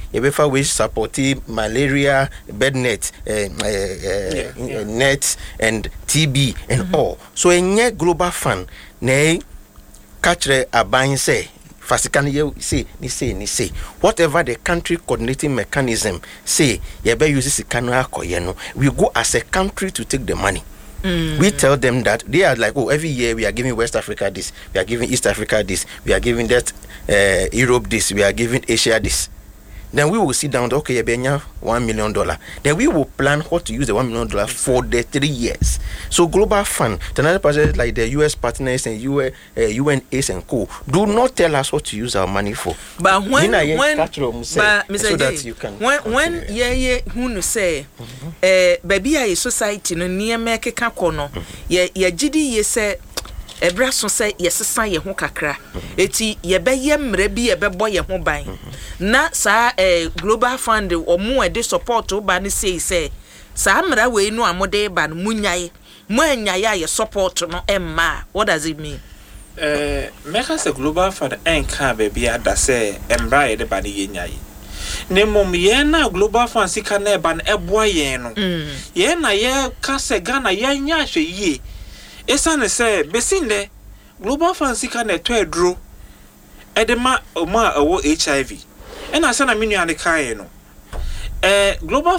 ebefa we supporting malaria, bed net, net and TB and all. So a global fund, nay, catch a buying say. Say whatever the country coordinating mechanism say, you better use this we go as a country to take the money. We tell them that they are like, oh, every year we are giving West Africa this, we are giving East Africa this, we are giving that Europe this, we are giving Asia this. Then we will sit down, okay, $1 million. Then we will plan what to use the $1 million for the 3 years. So global fund, another person like the US partners and UNAIDS and co, do not tell us what to use our money for. But when so that you can who say baby a society no near make kakono ye gidi ye say ebra so say yesesa ye ho kakra eti ye be ye mre bi ye be boy ye ho ban na sa global fund omo e de support ba ne say sa mra we no amode ba no munyaye mo anyaye ye support no emma. What does it mean? Make us a global fund enka baby ada say embra ye de ba ne yenyaye ne mom ye na global fund sika na ba na eboa ye no ye na ye ka se Ghana ye nya hwe ye esane say besinde global fund sika na to edro edema o ma awo HIV ena sana menu ane kan no global